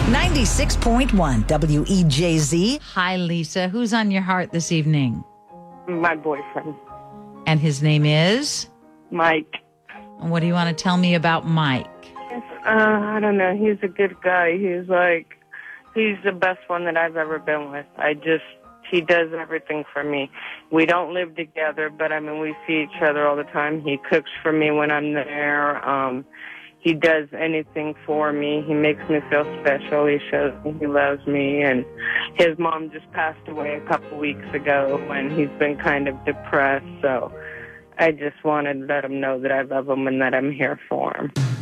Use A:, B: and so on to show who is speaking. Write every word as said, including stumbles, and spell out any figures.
A: ninety-six point one W E J Z.
B: Hi, Lisa. Who's on your heart this evening?
C: My boyfriend,
B: And his name is?
C: Mike.
B: And what do you want to tell me about Mike?
C: Uh, I don't know. He's a good guy. He's like, he's the best one that I've ever been with. I just, he does everything for me. We don't live together, but I mean, we see each other all the time. He cooks for me when I'm there. Um, he does anything for me. He makes me feel special. He shows me he loves me. And his mom just passed away a couple weeks ago, and he's been kind of depressed. So I just wanted to let him know that I love him and that I'm here for him.